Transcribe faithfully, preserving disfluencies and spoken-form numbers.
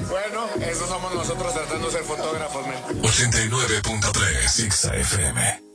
Bueno, eso somos nosotros tratando de ser fotógrafos, men. ochenta y nueve punto tres X F M.